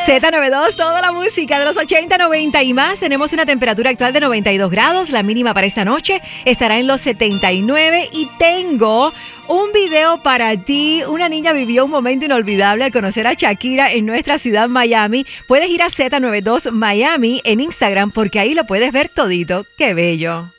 Z92, toda la música de los 80, 90 y más. Tenemos una temperatura actual de 92 grados. La mínima para esta noche estará en los 79. Y tengo un video para ti. Una niña vivió un momento inolvidable al conocer a Shakira en nuestra ciudad Miami. Puedes ir a Z92 Miami en Instagram porque ahí lo puedes ver todito. ¡Qué bello!